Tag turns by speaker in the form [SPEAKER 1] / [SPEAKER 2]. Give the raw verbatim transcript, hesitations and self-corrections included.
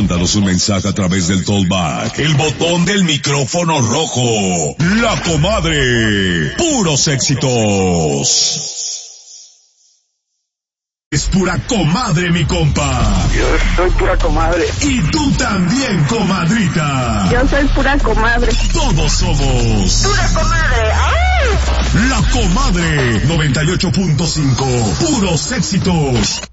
[SPEAKER 1] Mándanos un mensaje a través del Tollback, el botón del micrófono rojo. La Comadre. Puros éxitos. Es pura comadre, mi compa.
[SPEAKER 2] Yo soy pura comadre.
[SPEAKER 1] Y tú también, comadrita.
[SPEAKER 3] Yo soy pura comadre.
[SPEAKER 1] Todos somos
[SPEAKER 3] pura comadre. ¡Ay!
[SPEAKER 1] La Comadre noventa y ocho punto cinco. Puros éxitos.